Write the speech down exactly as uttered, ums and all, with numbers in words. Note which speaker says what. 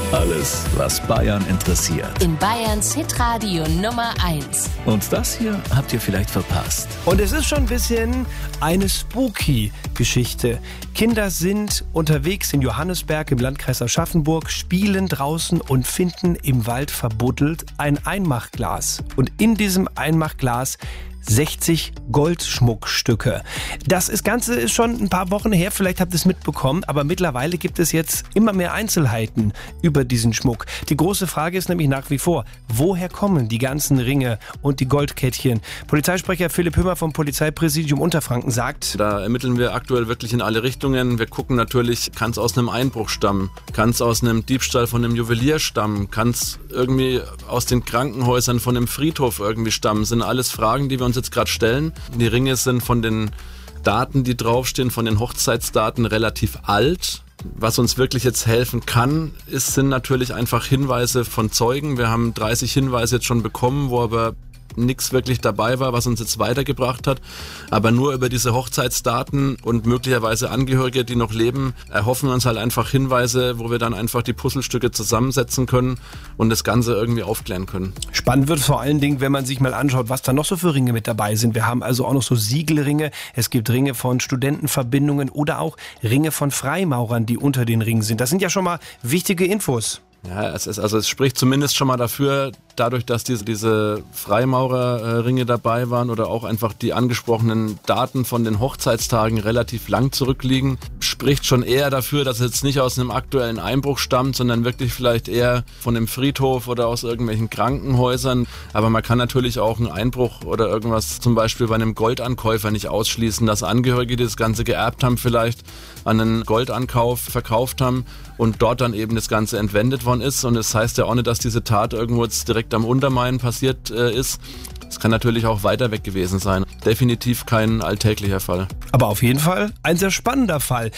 Speaker 1: Alles, was Bayern interessiert.
Speaker 2: In Bayerns Hitradio Nummer eins.
Speaker 1: Und das hier habt ihr vielleicht verpasst.
Speaker 3: Und es ist schon ein bisschen eine Spooky-Geschichte. Kinder sind unterwegs in Johannisberg im Landkreis Aschaffenburg, spielen draußen und finden im Wald verbuddelt ein Einmachglas. Und in diesem Einmachglas sechzig Goldschmuckstücke. Das ist Ganze ist schon ein paar Wochen her, vielleicht habt ihr es mitbekommen, aber mittlerweile gibt es jetzt immer mehr Einzelheiten über diesen Schmuck. Die große Frage ist nämlich nach wie vor, woher kommen die ganzen Ringe und die Goldkettchen? Polizeisprecher Philipp Hümmer vom Polizeipräsidium Unterfranken sagt:
Speaker 4: Da ermitteln wir aktuell wirklich in alle Richtungen. Wir gucken natürlich, kann es aus einem Einbruch stammen, kann es aus einem Diebstahl von einem Juwelier stammen, kann es irgendwie aus den Krankenhäusern von einem Friedhof irgendwie stammen. Das sind alles Fragen, die wir uns jetzt gerade stellen. Die Ringe sind von den Daten, die draufstehen, von den Hochzeitsdaten relativ alt. Was uns wirklich jetzt helfen kann, ist, sind natürlich einfach Hinweise von Zeugen. Wir haben dreißig Hinweise jetzt schon bekommen, wo aber nichts wirklich dabei war, was uns jetzt weitergebracht hat. Aber nur über diese Hochzeitsdaten und möglicherweise Angehörige, die noch leben, erhoffen wir uns halt einfach Hinweise, wo wir dann einfach die Puzzlestücke zusammensetzen können und das Ganze irgendwie aufklären können.
Speaker 3: Spannend wird vor allen Dingen, wenn man sich mal anschaut, was da noch so für Ringe mit dabei sind. Wir haben also auch noch so Siegelringe, es gibt Ringe von Studentenverbindungen oder auch Ringe von Freimaurern, die unter den Ringen sind. Das sind ja schon mal wichtige Infos.
Speaker 4: Ja, es ist, also es spricht zumindest schon mal dafür, dadurch, dass diese, diese Freimaurerringe dabei waren oder auch einfach die angesprochenen Daten von den Hochzeitstagen relativ lang zurückliegen, spricht schon eher dafür, dass es jetzt nicht aus einem aktuellen Einbruch stammt, sondern wirklich vielleicht eher von einem Friedhof oder aus irgendwelchen Krankenhäusern. Aber man kann natürlich auch einen Einbruch oder irgendwas zum Beispiel bei einem Goldankäufer nicht ausschließen, dass Angehörige, die das Ganze geerbt haben, vielleicht an einen Goldankauf verkauft haben und dort dann eben das Ganze entwendet worden ist. Und das heißt ja auch nicht, dass diese Tat irgendwo jetzt direkt am Untermain passiert äh, ist. Es kann natürlich auch weiter weg gewesen sein. Definitiv kein alltäglicher Fall.
Speaker 3: Aber auf jeden Fall ein sehr spannender Fall.